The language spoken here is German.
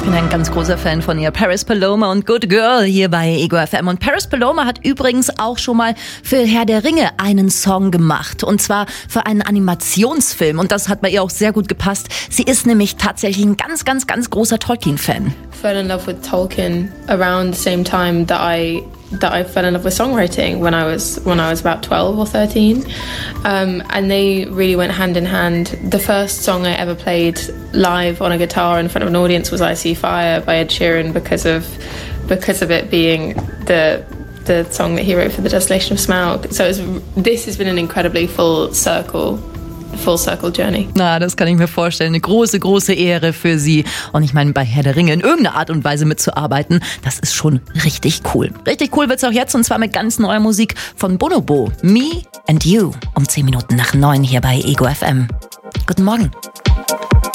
bin ein ganz großer Fan von ihr. Paris Paloma und Good Girl hier bei Ego FM. Und Paris Paloma hat übrigens auch schon mal für Herr der Ringe einen Song gemacht. Und zwar für einen Animationsfilm. Und das hat bei ihr auch sehr gut gepasst. Sie ist nämlich tatsächlich ein ganz, ganz, ganz großer Tolkien-Fan. Fell in love with Tolkien around the same time that I fell in love with songwriting when I was about 12 or 13, and they really went hand in hand. The first song I ever played live on a guitar in front of an audience was "I See Fire" by Ed Sheeran because of it being the song that he wrote for The Desolation of Smaug. So this has been an incredibly full circle journey. Na, das kann ich mir vorstellen. Eine große, große Ehre für sie. Und ich meine, bei Herr der Ringe in irgendeiner Art und Weise mitzuarbeiten, das ist schon richtig cool. Richtig cool wird's auch jetzt, und zwar mit ganz neuer Musik von Bonobo. Me and You. Um 10 Minuten nach 9 hier bei Ego FM. Guten Morgen.